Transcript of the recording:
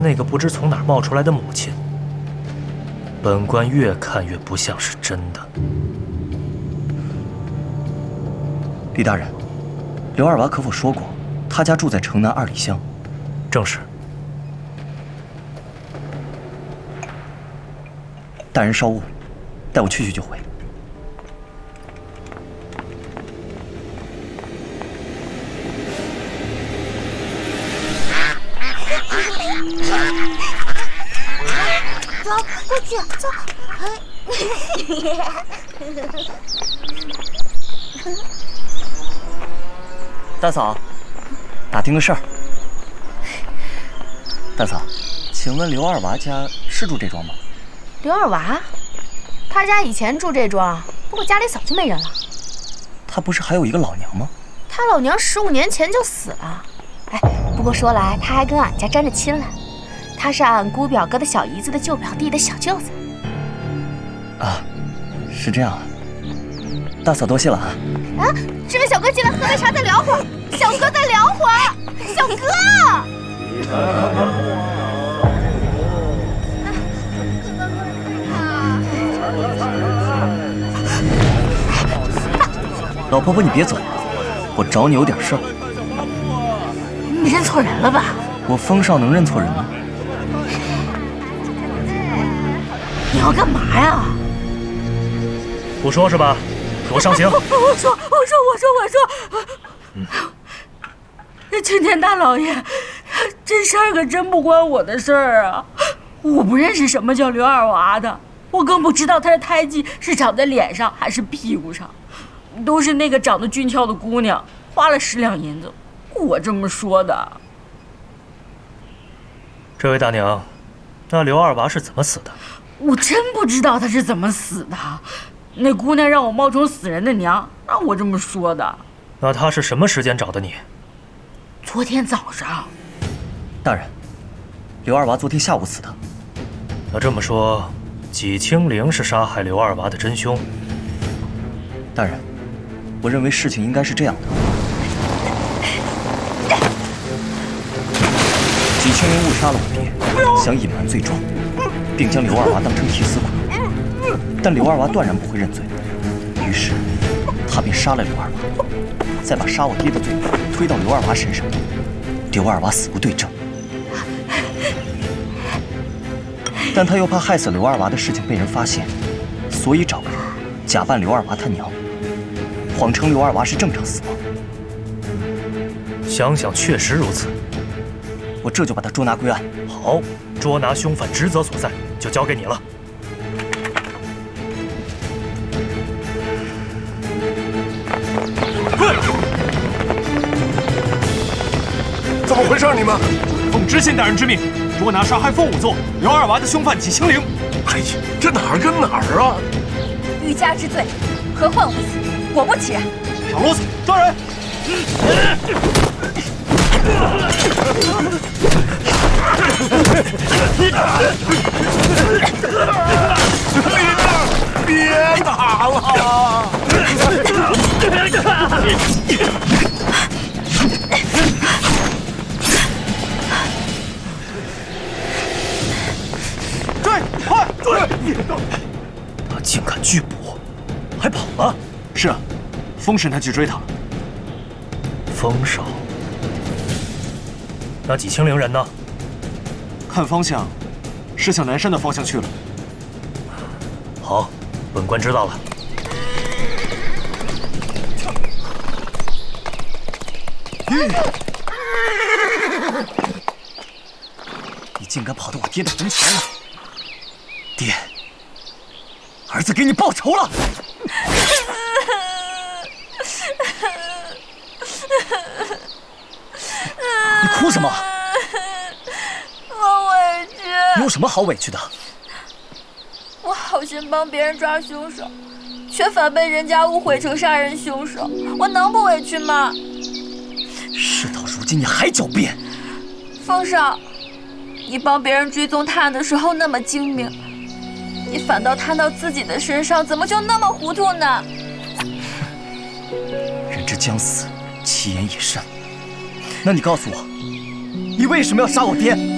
那个不知从哪儿冒出来的母亲，本官越看越不像是真的。 李大人，刘二娃可否说过，他家住在城南2里乡？ 正是。 大人稍误，待我去就回。 走过去，走。 大嫂，打听个事儿。大嫂，请问刘二娃家是住这庄吗？ 刘二娃，他家以前住这庄，不过家里早就没人了。 他不是还有一个老娘吗？ 他老娘15年前就死了。哎，不过说来他还跟俺家沾着亲了，他是俺姑表哥的小姨子的舅表弟的小舅子。 啊，是这样啊。大嫂多谢了啊。 啊，这位小哥进来喝杯茶再聊会儿。小哥再聊会儿，小哥。 老婆婆，你别走，我找你有点事儿。 你认错人了吧？ 我风少能认错人吗？ 你要干嘛呀？ 不说是吧？给我上刑！ 我说，这青天大老爷，这事儿可真不关我的事儿啊！我不认识什么叫刘二娃的，我更不知道他的胎记是长在脸上还是屁股上，都是那个长得俊俏的姑娘花了10两银子，我这么说的。 这位大娘，那刘二娃是怎么死的？ 我真不知道他是怎么死的，那姑娘让我冒充死人的娘，让我这么说的。 那她是什么时间找的你？ 昨天早上。 大人，刘二娃昨天下午死的。 那这么说，纪清灵是杀害刘二娃的真凶？ 大人，我认为事情应该是这样的：纪清灵误杀了我爹，想隐瞒罪状，并将刘二娃当成替死鬼。但刘二娃断然不会认罪，于是他便杀了刘二娃，再把杀我爹的罪推到刘二娃身上。刘二娃死无对证，但他又怕害死刘二娃的事情被人发现，所以找个人假扮刘二娃他娘，谎称刘二娃是正常死亡。 想想确实如此， 我这就把他捉拿归案。 好，捉拿凶犯职责所在，就交给你了。 怎么回事？你们奉知县大人之命，捉拿杀害凤仵作刘二娃的凶犯纪清灵。 哎呀，这哪儿跟哪儿啊？ 欲加之罪，何患无辞？果不其然。 少啰嗦，抓人！ 别打了！ 追，快追！ 他竟敢拒捕，还跑了？ 是啊，风神他去追他了。 风少，那纪清灵人呢？ 看方向，是向南山的方向去了。 好，本官知道了。 你竟敢跑到我爹的坟前来！爹，儿子给你报仇了！你哭什么？ 我委屈。 有什么好委屈的？ 我好心帮别人抓凶手，却反被人家误会成杀人凶手，我能不委屈吗？ 事到如今你还狡辩！ 风少，你帮别人追踪探案的时候那么精明，你反倒摊到自己的身上，怎么就那么糊涂呢？ 人之将死，其言也善。那你告诉我，你为什么要杀我爹？